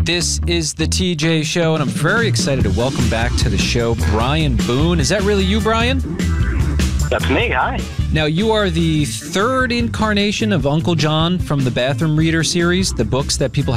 This is the TJ Show, and I'm very excited to welcome back to the show Brian Boone. Is that really you, Brian? That's me. Hi. Now, you are the third incarnation of Uncle John from the Bathroom Reader series, the books that people